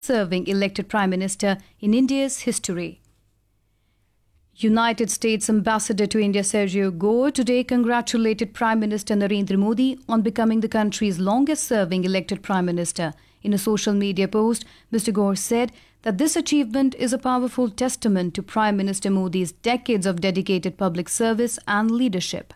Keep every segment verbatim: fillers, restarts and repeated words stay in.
serving elected Prime Minister in India's history. United States Ambassador to India Sergio Gore today congratulated Prime Minister Narendra Modi on becoming the country's longest-serving elected Prime Minister. In a social media post, Mister Gore said that this achievement is a powerful testament to Prime Minister Modi's decades of dedicated public service and leadership.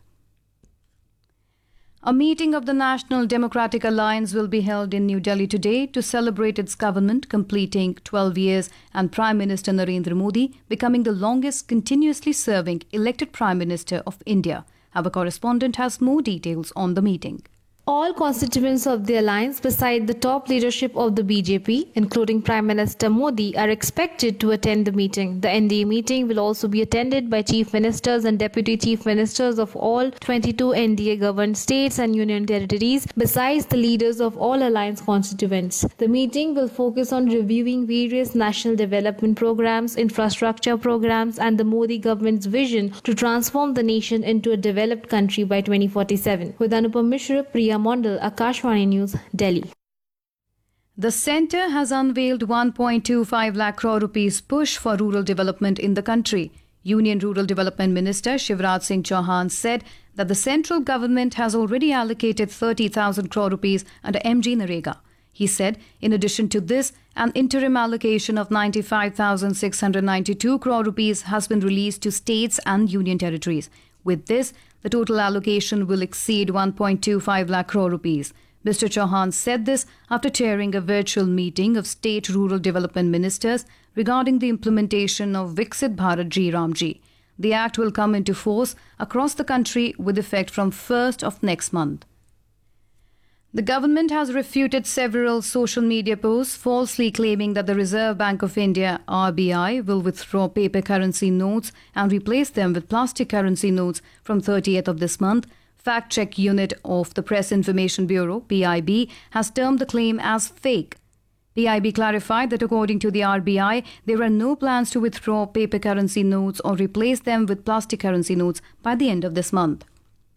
A meeting of the National Democratic Alliance will be held in New Delhi today to celebrate its government completing twelve years and Prime Minister Narendra Modi becoming the longest continuously serving elected Prime Minister of India. Our correspondent has more details on the meeting. All constituents of the alliance, beside the top leadership of the B J P, including Prime Minister Modi, are expected to attend the meeting. The N D A meeting will also be attended by Chief Ministers and Deputy Chief Ministers of all twenty-two N D A-governed states and union territories, besides the leaders of all alliance constituents. The meeting will focus on reviewing various national development programs, infrastructure programs, and the Modi government's vision to transform the nation into a developed country by twenty forty-seven. With Anupam Mishra, Priya Mondal, Akashvani News, Delhi. The centre has unveiled one point two five lakh crore rupees push for rural development in the country. Union Rural Development Minister Shivraj Singh Chauhan said that the central government has already allocated thirty thousand crore rupees under M G Narega. He said, in addition to this, an interim allocation of ninety-five thousand six hundred ninety-two crore rupees has been released to states and union territories. With this, the total allocation will exceed one point two five lakh crore rupees. Mister Chauhan said this after chairing a virtual meeting of state rural development ministers regarding the implementation of Viksit Bharat G Ramji. The act will come into force across the country with effect from first of next month. The government has refuted several social media posts falsely claiming that the Reserve Bank of India R B I will withdraw paper currency notes and replace them with plastic currency notes from thirtieth of this month. Fact Check Unit of the Press Information Bureau P I B has termed the claim as fake. P I B clarified that according to the R B I, there are no plans to withdraw paper currency notes or replace them with plastic currency notes by the end of this month.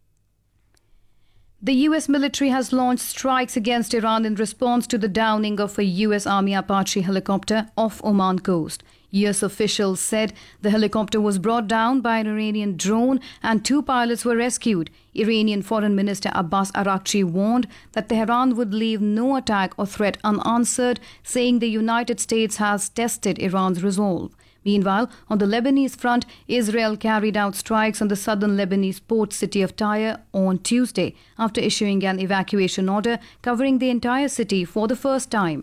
The U S military has launched strikes against Iran in response to the downing of a U S Army Apache helicopter off Oman coast. U S officials said the helicopter was brought down by an Iranian drone and two pilots were rescued. Iranian Foreign Minister Abbas Araghchi warned that Tehran would leave no attack or threat unanswered, saying the United States has tested Iran's resolve. Meanwhile, on the Lebanese front, Israel carried out strikes on the southern Lebanese port city of Tyre on Tuesday after issuing an evacuation order covering the entire city for the first time.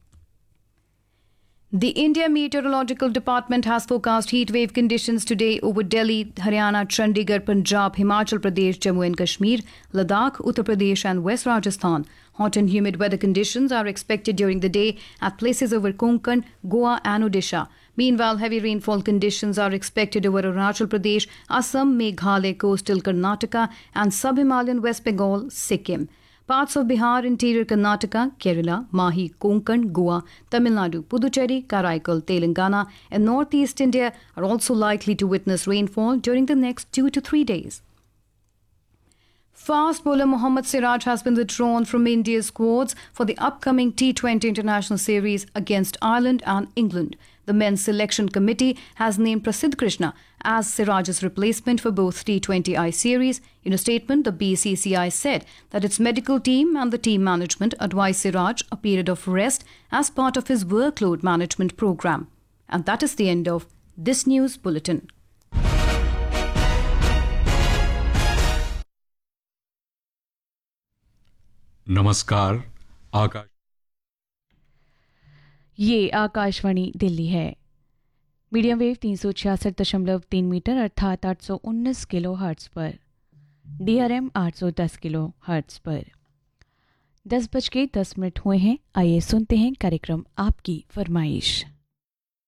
The India Meteorological Department has forecast heatwave conditions today over Delhi, Haryana, Chandigarh, Punjab, Himachal Pradesh, Jammu and Kashmir, Ladakh, Uttar Pradesh and West Rajasthan. Hot and humid weather conditions are expected during the day at places over Konkan, Goa and Odisha. Meanwhile, heavy rainfall conditions are expected over Arunachal Pradesh, Assam, Meghalaya, coastal Karnataka and sub-Himalayan West Bengal, Sikkim. Parts of Bihar, interior Karnataka, Kerala, Mahi, Konkan, Goa, Tamil Nadu, Puducherry, Karaikal, Telangana and northeast India are also likely to witness rainfall during the next two to three days. Fast bowler Mohammad Siraj has been withdrawn from India's squads for the upcoming T twenty International Series against Ireland and England. The men's selection committee has named Prasidh Krishna as Siraj's replacement for both T twenty I series. In a statement, the B C C I said that its medical team and the team management advised Siraj a period of rest as part of his workload management program. And that is the end of this news bulletin. नमस्कार आकाश ये आकाशवाणी दिल्ली है। Medium wave तीन सौ छियासठ दशमलव तीन metre अर्थात आठ सौ उन्नीस किलो हर्ट्ज पर, डी आर एम आठ सौ दस किलो हर्ट्ज पर। दस बज के दस मिनट हुए हैं। आइए सुनते हैं कार्यक्रम आपकी फरमाइश।